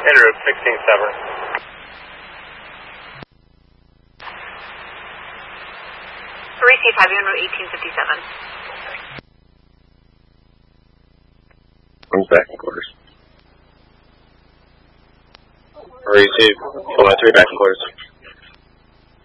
route 16-7. C5, en route 1857. One's back in quarters. Receive, 413 back in quarters.